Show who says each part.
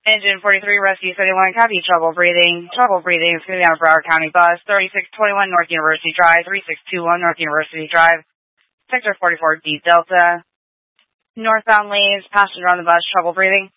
Speaker 1: Engine 43, Rescue 71, copy, trouble breathing. Trouble breathing, it's going to be on a Broward County bus, 3621 North University Drive, 3621 North University Drive, Sector 44D Delta. Northbound lanes, passenger on the bus, trouble breathing.